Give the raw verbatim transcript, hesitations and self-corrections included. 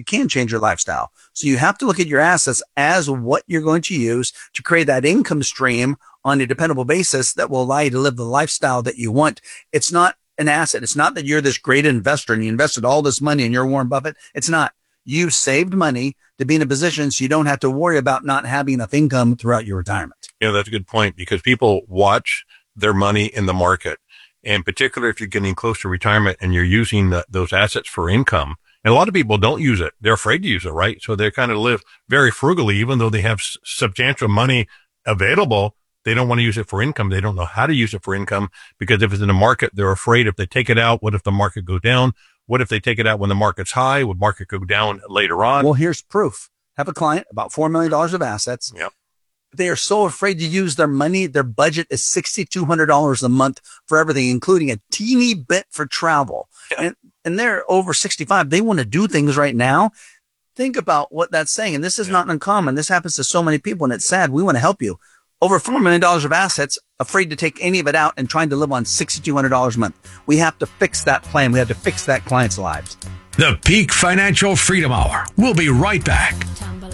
can change your lifestyle. So you have to look at your assets as what you're going to use to create that income stream on a dependable basis that will allow you to live the lifestyle that you want. It's not an asset. It's not that you're this great investor and you invested all this money and you're Warren Buffett. It's not. You saved money to be in a position so you don't have to worry about not having enough income throughout your retirement. Yeah, that's a good point, because people watch their money in the market. And particularly if you're getting close to retirement and you're using the, those assets for income. And a lot of people don't use it. They're afraid to use it, right? So they kind of live very frugally, even though they have s- substantial money available. They don't want to use it for income. They don't know how to use it for income, because if it's in the market, they're afraid if they take it out, what if the market goes down? What if they take it out when the market's high? Would market go down later on? Well, here's proof. Have a client, about four million dollars of assets. Yep. They are so afraid to use their money. Their budget is six thousand two hundred dollars a month for everything, including a teeny bit for travel. Yeah. And, and they're over sixty-five. They want to do things right now. Think about what that's saying. And this is yeah. not uncommon. This happens to so many people, and it's sad. We want to help you. Over four million dollars of assets, afraid to take any of it out and trying to live on six thousand two hundred dollars a month. We have to fix that plan. We have to fix that client's lives. The Peak Financial Freedom Hour. We'll be right back.